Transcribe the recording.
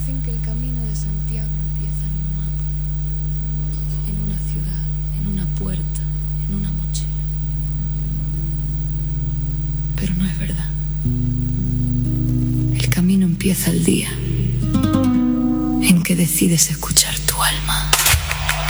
Dicen que el camino de Santiago empieza en un mapa, en una ciudad, en una puerta, en una mochila. Pero no es verdad. El camino empieza el día en que decides escucharte.